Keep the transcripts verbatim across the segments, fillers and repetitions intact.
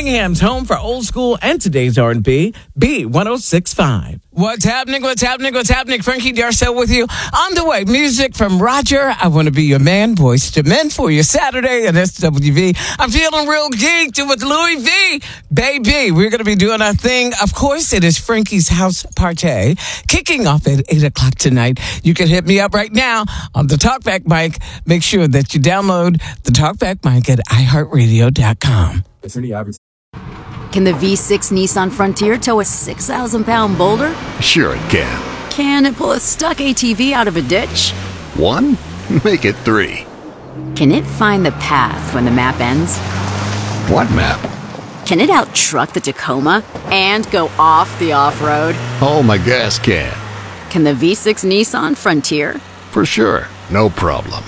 Birmingham's home for old school and today's R and B, B one oh six point five. What's happening? What's happening? What's happening? Frankie Darcell with you. On the way, music from Roger. I want to be your man, Boys to Men, for your Saturday at S W V. I'm feeling real geeked with Louis V. Baby, we're going to be doing our thing. Of course, it is Frankie's House Party, kicking off at eight o'clock tonight. You can hit me up right now on the Talkback mic. Make sure that you download the Talkback mic at i heart radio dot com. Can the V six Nissan Frontier tow a six thousand pound boulder? Sure it can. Can it pull a stuck A T V out of a ditch? One? Make it three. Can it find the path when the map ends? What map? Can it out-truck the Tacoma and go off the off-road? Oh, my gas can. Can the V six Nissan Frontier? For sure. No problem.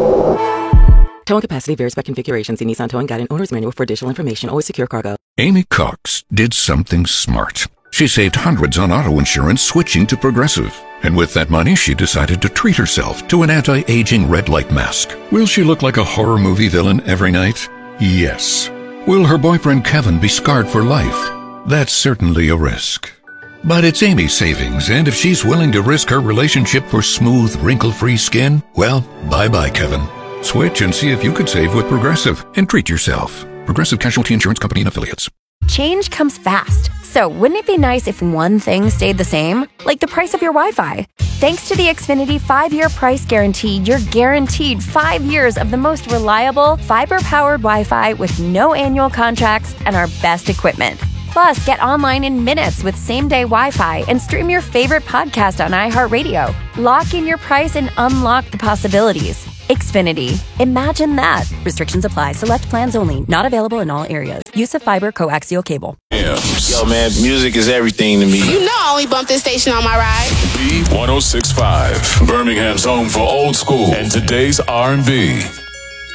Towing capacity varies by configuration. See Nissan Towing Guide and Owner's Manual for additional information. Always secure cargo. Amy Cox did something smart. She saved hundreds on auto insurance switching to Progressive. And with that money, she decided to treat herself to an anti-aging red light mask. Will she look like a horror movie villain every night? Yes. Will her boyfriend Kevin be scarred for life? That's certainly a risk. But it's Amy's savings, and if she's willing to risk her relationship for smooth, wrinkle-free skin, well, bye-bye, Kevin. Switch and see if you could save with Progressive and treat yourself. Progressive Casualty Insurance Company and Affiliates. Change comes fast. So wouldn't it be nice if one thing stayed the same? Like the price of your Wi-Fi. Thanks to the Xfinity five-year price guarantee, you're guaranteed five years of the most reliable, fiber-powered Wi-Fi with no annual contracts and our best equipment. Plus, get online in minutes with same-day Wi-Fi and stream your favorite podcast on iHeartRadio. Lock in your price and unlock the possibilities. Xfinity. Imagine that. Restrictions apply. Select plans only. Not available in all areas. Use of fiber coaxial cable. Yeah. Yo, man, music is everything to me. You know I only bump this station on my ride. B one oh six point five. Birmingham's home for old school and today's R and B.